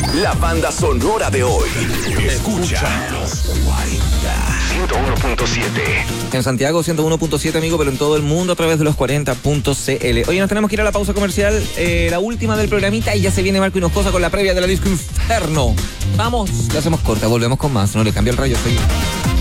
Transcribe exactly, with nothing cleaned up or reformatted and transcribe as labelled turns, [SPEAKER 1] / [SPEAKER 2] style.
[SPEAKER 1] La banda sonora de hoy. Escucha ciento uno punto siete.
[SPEAKER 2] En Santiago ciento uno punto siete, amigo, pero en todo el mundo a través de los cuarenta punto c l. Oye, nos tenemos que ir a la pausa comercial, eh, la última del programita, y ya se viene Marco Hinojosa con la previa de la Disco Inferno. Vamos, la hacemos corta, volvemos con más, no le cambia el rayo, seguimos.